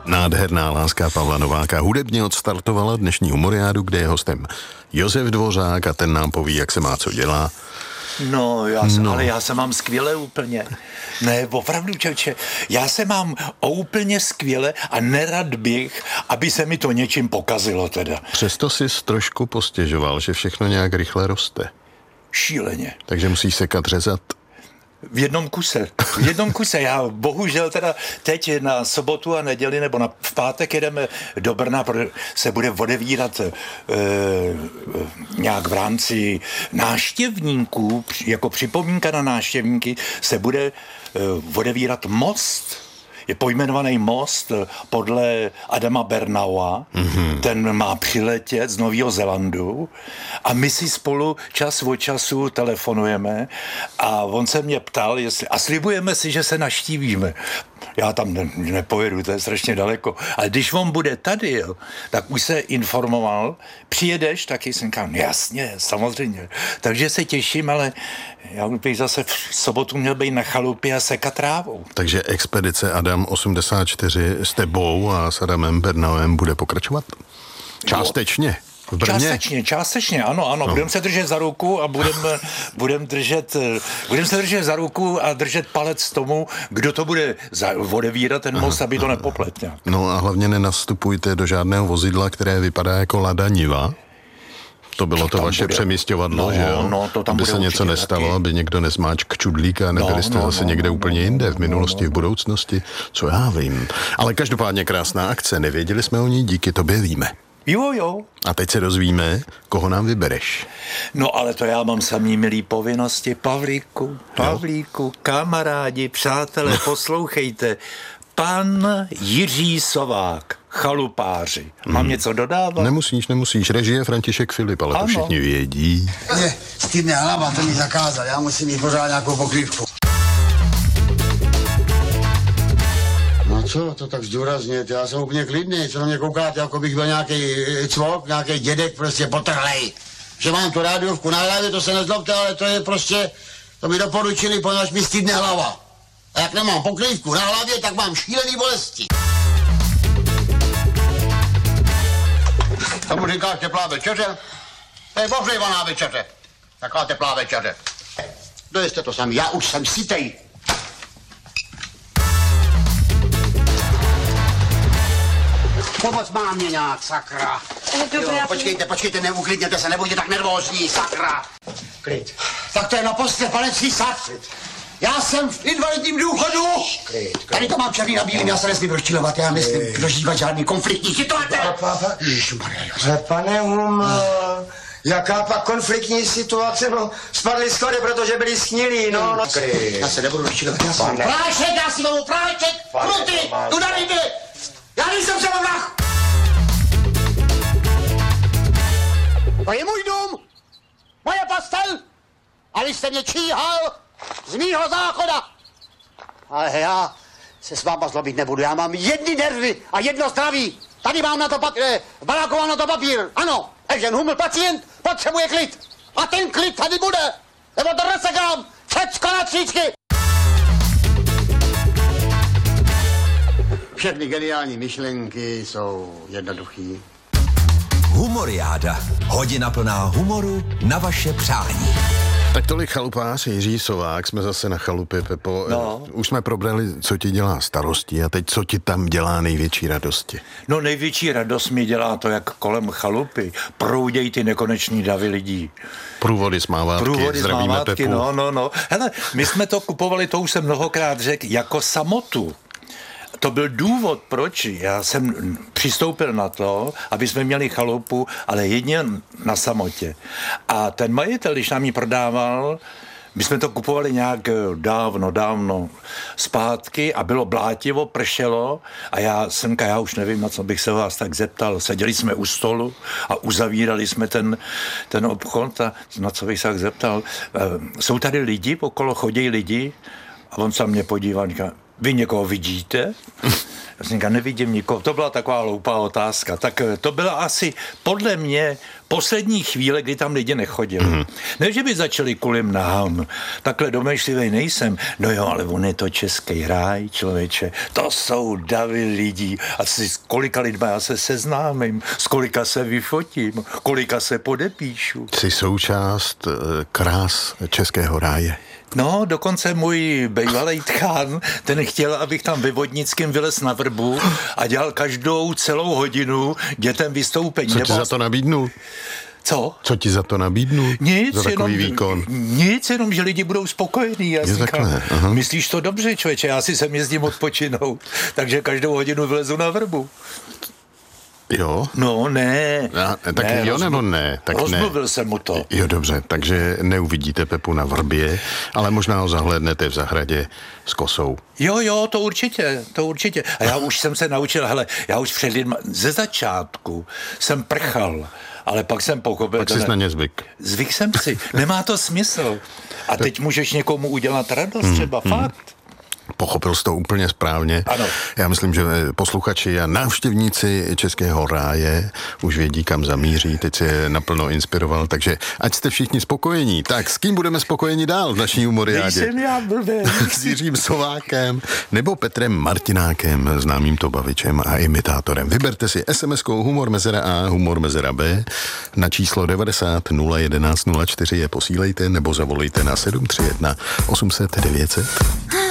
Nádherná láska Pavla Nováka hudebně odstartovala dnešní Humoriádu, kde je hostem Josef Dvořák a ten nám poví, jak se má co dělá. Ale já se mám skvěle úplně. Ne, opravdu, čeče, já se mám úplně skvěle a nerad bych, aby se mi to něčím pokazilo teda. Přesto jsi trošku postěžoval, že všechno nějak rychle roste. Šíleně. Takže musíš sekat, řezat. V jednom kuse. Já bohužel teda teď na sobotu a neděli nebo v pátek jedeme do Brna, protože se bude odevírat nějak v rámci návštěvníků, jako připomínka na návštěvníky, se bude odevírat most. Je pojmenovaný most podle Adama Bernaua. Ten má přiletět z Nového Zélandu a my si spolu čas od času telefonujeme a on se mě ptal, a slibujeme si, že se navštívíme. Já tam nepojedu, to je strašně daleko. Ale když on bude tady, jo, tak už se informoval, přijedeš, taky jsem říkal, jasně, samozřejmě. Takže se těším, ale já bych zase v sobotu měl být na chalupě a sekat trávu. Takže expedice Adam 84 s tebou a s Adamem Bernauem bude pokračovat? Částečně. V Brně? Částečně, ano. No. Budeme se držet za ruku a budeme se držet za ruku a držet palec tomu, kdo to bude odevírat ten most, aby to nepoplet nějak. No a hlavně nenastupujte do žádného vozidla, které vypadá jako Lada Niva. To bylo to vaše přemísťovadlo, že jo? No, to tam aby se něco nestalo, taky. Aby někdo nezmáčk čudlíka a nebyli jste zase někde úplně jinde, v minulosti, v budoucnosti, co já vím. Ale každopádně krásná akce, nevěděli jsme o ní, díky tobě víme. Jo. A teď se dozvíme, koho nám vybereš. No ale to já mám samý milý povinnosti. Pavlíku, kamarádi, přátelé, poslouchejte. Pan Jiří Sovák, chalupáři. Mám něco dodávat? Nemusíš. Režie František Filip, ale to všichni vědí. Stydne hlava, to mi zakázal, já musím mít pořád nějakou pokrývku. No co, to tak zdůrazněte, já jsem úplně klidný, co na mě koukáte, jako bych byl nějaký cvok, nějaký dědek, prostě potrhlej. Že mám tu rádiovku na hlavě, to se nezlobte, ale to je prostě, to mi doporučili, poněvadž mi stydne hlava. A jak nemám pokrývku na hlavě, tak mám šílený bolesti. Tomu říkáš teplá večeře? To je ohřívaná večeře. Taková teplá večeře. Dojeste to sami, já už jsem sytej. Pomoc mám mě nějak, sakra. Dobré, počkejte, neuklidněte se, nebuďte tak nervózní, sakra. Klid. Tak to je na postě, pane císař. Já jsem v invalidním důchodu. Klid. Tady to mám černý na bílým, já se nesmím rozčilovat, já nesmím dožívat žádný konfliktní situace. Pane jaká pak konfliktní situace, no, spadly schody, protože byli snílí, no. Já se nebudu rozčilovat, já jsem. Prášek, já si mám prášek, kruty, tu darejte. Já nejsem přelovnách. To je můj dům, moje postel, a vy jste mě číhal z mýho záchoda. Ale já se s váma zlobit nebudu, já mám jedny nervy a jedno zdraví. Tady mám na to v baráku mám na to papír, ano. Evžen Huml, pacient, potřebuje klid. A ten klid tady bude, nebo to rozsekám, všecko na tříčky. Všechny geniální myšlenky jsou jednoduchý. Humoriáda. Hodina plná humoru na vaše přání. Tak tolik chalupář Jiří Sovák, jsme zase na chalupě, Pepo. No. Už jsme probrali, co ti dělá starosti a teď co ti tam dělá největší radosti. No největší radost mi dělá to, jak kolem chalupy proudějí ty nekonečný davy lidí. Průvody smávátky, zdravíme Pepu. No. Hele, my jsme to kupovali, to už jsem mnohokrát řekl, jako samotu. To byl důvod, proč já jsem přistoupil na to, aby jsme měli chalupu, ale jedině na samotě. A ten majitel, když nám ji prodával, my jsme to kupovali nějak dávno zpátky a bylo blátivo, pršelo a já už nevím, na co bych se vás tak zeptal. Seděli jsme u stolu a uzavírali jsme ten obchod a na co bych se tak zeptal. Jsou tady lidi, okolo chodí lidi a on se mě podíval a říká, vy někoho vidíte? Já jsem říkal, nevidím nikoho. To byla taková hloupá otázka. Tak to byla asi podle mě poslední chvíle, kdy tam lidi nechodili. Ne, že by začali kulim nahám. Takhle domýšlivej nejsem. No jo, ale on je to český ráj, člověče. To jsou davy lidí. A s kolika lidma já se seznámím, s kolika se vyfotím, kolika se podepíšu. Jsi součást krás českého ráje. No, dokonce můj bývalý tchán, ten chtěl, abych tam ve Vodnickém vylez na vrbu a dělal každou celou hodinu dětem vystoupení. Co ti za to nabídnul? Co? Co ti za to nabídnul? Nic, za takový jenom, výkon? Nic, jenom, že lidi budou spokojení. Já říkám, myslíš to dobře, člověče, já si sem jezdím odpočinout, takže každou hodinu vylezu na vrbu. Jo? No, ne. Tak ne, jo nebo ne? Tak rozmluvil jsem mu to. Jo, dobře, takže neuvidíte Pepu na vrbě, ale možná ho zahlédnete v zahradě s kosou. Jo, to určitě. A já už jsem se naučil, já už před lidma, ze začátku jsem prchal, ale pak jsem pochopil. Pak jsi na ně zvyk. Zvyk jsem si, nemá to smysl. A teď můžeš někomu udělat radost třeba, fakt. Pochopil jsi to úplně správně. Ano. Já myslím, že posluchači a návštěvníci Českého ráje už vědí, kam zamíří. Teď se naplno inspiroval, takže ať jste všichni spokojení. Tak s kým budeme spokojeni dál v naší humoriádě? Nejsem já blbý. S Jiřím Sovákem nebo Petrem Martinákem, známým to bavičem a imitátorem. Vyberte si SMS-kou Humor mezera A, Humor mezera B na číslo 90 011 04 je posílejte nebo zavolejte na 731 800 900.